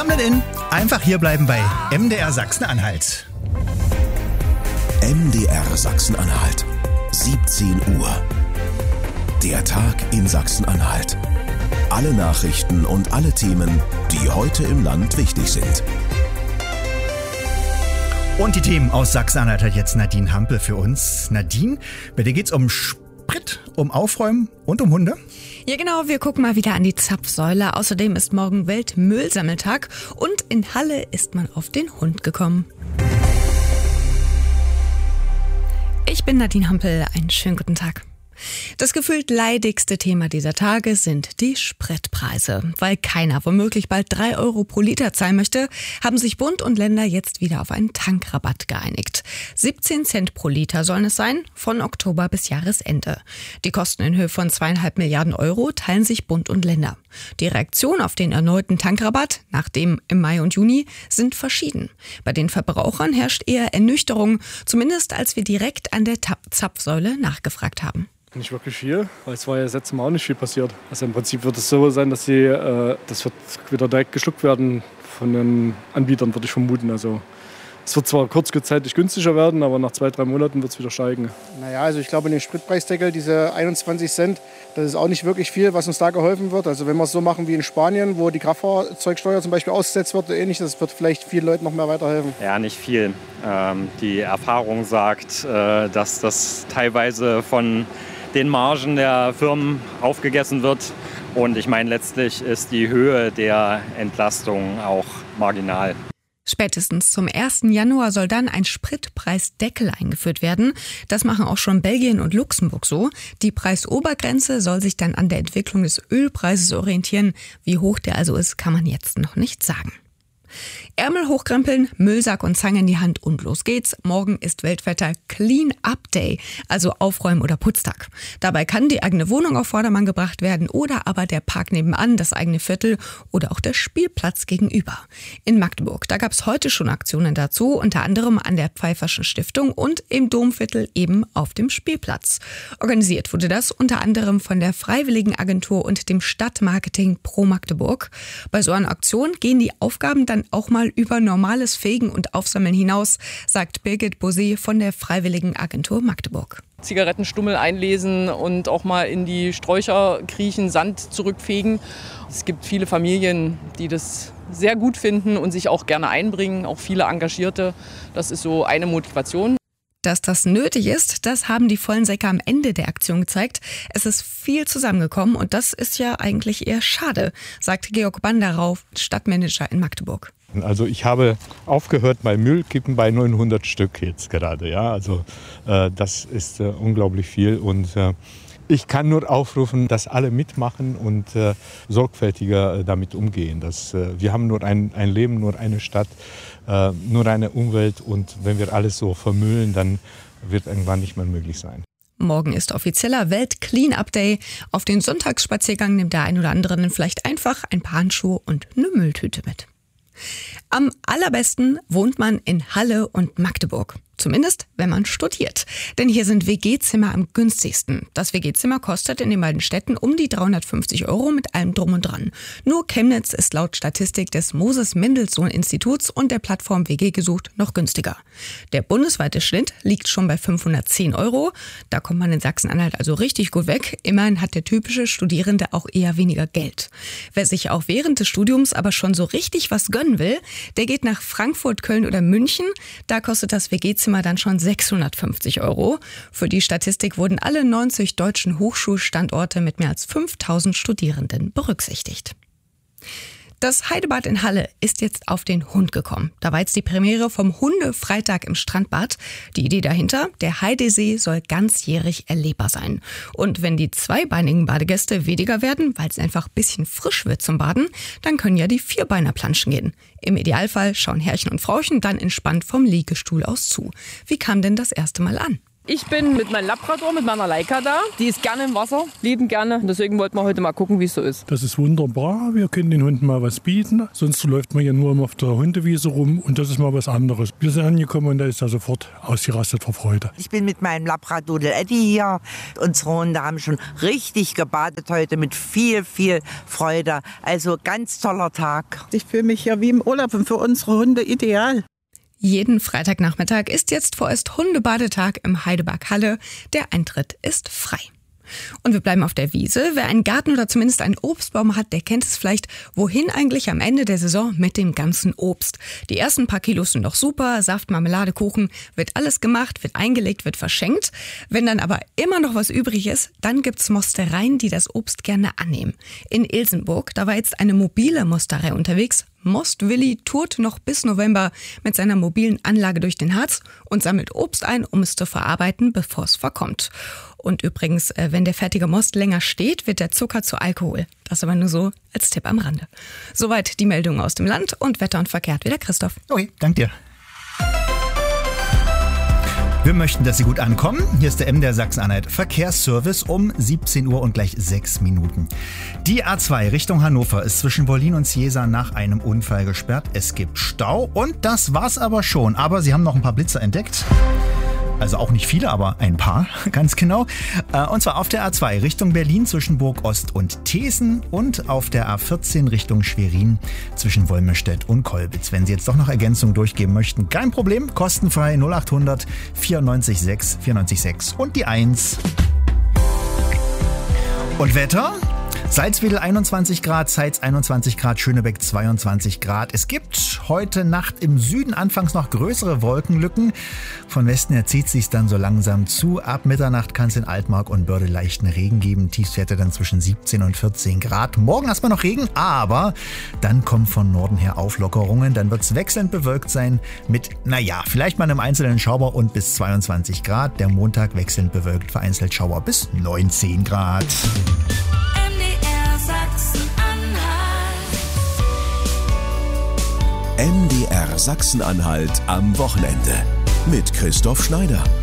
Welcome in. Einfach hierbleiben bei MDR Sachsen-Anhalt. MDR Sachsen-Anhalt. 17 Uhr. Der Tag in Sachsen-Anhalt. Alle Nachrichten und alle Themen, die heute im Land wichtig sind. Und die Themen aus Sachsen-Anhalt hat jetzt Nadine Hampel für uns. Nadine, bei dir geht's um Sprit, um Aufräumen und um Hunde? Ja genau, wir gucken mal wieder an die Zapfsäule. Außerdem ist morgen Weltmüllsammeltag und in Halle ist man auf den Hund gekommen. Ich bin Nadine Hampel, einen schönen guten Tag. Das gefühlt leidigste Thema dieser Tage sind die Spritpreise. Weil keiner womöglich bald 3 Euro pro Liter zahlen möchte, haben sich Bund und Länder jetzt wieder auf einen Tankrabatt geeinigt. 17 Cent pro Liter sollen es sein, von Oktober bis Jahresende. Die Kosten in Höhe von 2,5 Milliarden Euro teilen sich Bund und Länder. Die Reaktion auf den erneuten Tankrabatt, nach dem im Mai und Juni, sind verschieden. Bei den Verbrauchern herrscht eher Ernüchterung, zumindest als wir direkt an der Zapfsäule nachgefragt haben. Nicht wirklich viel, weil es war ja das letzte Mal auch nicht viel passiert. Also im Prinzip wird es so sein, dass das wird wieder direkt geschluckt werden von den Anbietern, würde ich vermuten. Also es wird zwar kurzzeitig günstiger werden, aber nach 2-3 Monaten wird es wieder steigen. Naja, also ich glaube, in dem Spritpreisdeckel, diese 21 Cent, das ist auch nicht wirklich viel, was uns da geholfen wird. Also wenn wir es so machen wie in Spanien, wo die Kraftfahrzeugsteuer zum Beispiel ausgesetzt wird oder ähnlich, das wird vielleicht vielen Leuten noch mehr weiterhelfen. Ja, nicht viel. Die Erfahrung sagt, dass das teilweise von den Margen der Firmen aufgegessen wird. Und ich meine, letztlich ist die Höhe der Entlastung auch marginal. Spätestens zum 1. Januar soll dann ein Spritpreisdeckel eingeführt werden. Das machen auch schon Belgien und Luxemburg so. Die Preisobergrenze soll sich dann an der Entwicklung des Ölpreises orientieren. Wie hoch der also ist, kann man jetzt noch nicht sagen. Ärmel hochkrempeln, Müllsack und Zange in die Hand und los geht's. Morgen ist weltweiter Clean-Up Day, also Aufräumen- oder Putztag. Dabei kann die eigene Wohnung auf Vordermann gebracht werden oder aber der Park nebenan, das eigene Viertel oder auch der Spielplatz gegenüber. In Magdeburg, da gab's heute schon Aktionen dazu, unter anderem an der Pfeifferschen Stiftung und im Domviertel eben auf dem Spielplatz. Organisiert wurde das unter anderem von der Freiwilligenagentur und dem Stadtmarketing Pro Magdeburg. Bei so einer Aktion gehen die Aufgaben dann auch mal über normales Fegen und Aufsammeln hinaus, sagt Birgit Bosé von der Freiwilligenagentur Magdeburg. Zigarettenstummel einlesen und auch mal in die Sträucher kriechen, Sand zurückfegen. Es gibt viele Familien, die das sehr gut finden und sich auch gerne einbringen, auch viele Engagierte. Das ist so eine Motivation. Dass das nötig ist, das haben die vollen Säcke am Ende der Aktion gezeigt. Es ist viel zusammengekommen und das ist ja eigentlich eher schade, sagt Georg Banderau, Stadtmanager in Magdeburg. Also ich habe aufgehört bei Müllkippen bei 900 Stück jetzt gerade. Ja, also das ist unglaublich viel und ich kann nur aufrufen, dass alle mitmachen und sorgfältiger damit umgehen. Wir haben nur ein Leben, nur eine Stadt, nur eine Umwelt und wenn wir alles so vermüllen, dann wird irgendwann nicht mehr möglich sein. Morgen ist offizieller Welt-Clean-Up Day. Auf den Sonntagsspaziergang nimmt der ein oder andere dann vielleicht einfach ein paar Handschuhe und eine Mülltüte mit. Am allerbesten wohnt man in Halle und Magdeburg. Zumindest, wenn man studiert. Denn hier sind WG-Zimmer am günstigsten. Das WG-Zimmer kostet in den beiden Städten um die 350 € mit allem Drum und Dran. Nur Chemnitz ist laut Statistik des Moses-Mendelssohn-Instituts und der Plattform WG gesucht noch günstiger. Der bundesweite Schnitt liegt schon bei 510 €. Da kommt man in Sachsen-Anhalt also richtig gut weg. Immerhin hat der typische Studierende auch eher weniger Geld. Wer sich auch während des Studiums aber schon so richtig was gönnen will, der geht nach Frankfurt, Köln oder München. Da kostet das WG-Zimmer dann schon 650 €. Für die Statistik wurden alle 90 deutschen Hochschulstandorte mit mehr als 5000 Studierenden berücksichtigt. Das Heidebad in Halle ist jetzt auf den Hund gekommen. Da war jetzt die Premiere vom Hundefreitag im Strandbad. Die Idee dahinter, der Heidesee soll ganzjährig erlebbar sein. Und wenn die zweibeinigen Badegäste weniger werden, weil es einfach ein bisschen frisch wird zum Baden, dann können ja die Vierbeiner planschen gehen. Im Idealfall schauen Herrchen und Frauchen dann entspannt vom Liegestuhl aus zu. Wie kam denn das erste Mal an? Ich bin mit meinem Labrador, mit meiner Leica da. Die ist gerne im Wasser, lieben gerne. Deswegen wollten wir heute mal gucken, wie es so ist. Das ist wunderbar. Wir können den Hunden mal was bieten. Sonst läuft man ja nur immer auf der Hundewiese rum und das ist mal was anderes. Wir sind angekommen und da ist er sofort ausgerastet vor Freude. Ich bin mit meinem Labrador Eddie hier. Unsere Hunde haben schon richtig gebadet heute mit viel, viel Freude. Also ganz toller Tag. Ich fühle mich ja wie im Urlaub und für unsere Hunde ideal. Jeden Freitagnachmittag ist jetzt vorerst Hundebadetag im Heidepark Halle. Der Eintritt ist frei. Und wir bleiben auf der Wiese. Wer einen Garten oder zumindest einen Obstbaum hat, der kennt es vielleicht. Wohin eigentlich am Ende der Saison mit dem ganzen Obst? Die ersten paar Kilos sind doch super. Saft, Marmelade, Kuchen, wird alles gemacht, wird eingelegt, wird verschenkt. Wenn dann aber immer noch was übrig ist, dann gibt's Mostereien, die das Obst gerne annehmen. In Ilsenburg, da war jetzt eine mobile Mosterei unterwegs. Most Willi tourt noch bis November mit seiner mobilen Anlage durch den Harz und sammelt Obst ein, um es zu verarbeiten, bevor es verkommt. Und übrigens, wenn der fertige Most länger steht, wird der Zucker zu Alkohol. Das aber nur so als Tipp am Rande. Soweit die Meldungen aus dem Land und Wetter und Verkehr hat wieder Christoph. Okay, danke dir. Wir möchten, dass Sie gut ankommen. Hier ist der MDR Sachsen-Anhalt Verkehrsservice um 17 Uhr und gleich 6 Minuten. Die A2 Richtung Hannover ist zwischen Wollin und Ciesa nach einem Unfall gesperrt. Es gibt Stau und das war's aber schon. Aber Sie haben noch ein paar Blitzer entdeckt. Also auch nicht viele, aber ein paar, ganz genau. Und zwar auf der A2 Richtung Berlin zwischen Burg Ost und Thesen und auf der A14 Richtung Schwerin zwischen Wolmirstedt und Kolbitz. Wenn Sie jetzt doch noch Ergänzungen durchgeben möchten, kein Problem, kostenfrei 0800 94 94 6 und die 1. Und Wetter? Salzwedel 21 Grad, Zeitz 21 Grad, Schönebeck 22 Grad. Es gibt heute Nacht im Süden anfangs noch größere Wolkenlücken. Von Westen her zieht es sich dann so langsam zu. Ab Mitternacht kann es in Altmark und Börde leichten Regen geben. Tiefstwerte dann zwischen 17 und 14 Grad. Morgen erstmal noch Regen, aber dann kommen von Norden her Auflockerungen. Dann wird es wechselnd bewölkt sein mit, vielleicht mal einem einzelnen Schauer und bis 22 Grad. Der Montag wechselnd bewölkt, vereinzelt Schauer bis 19 Grad. MDR Sachsen-Anhalt am Wochenende mit Christoph Schneider.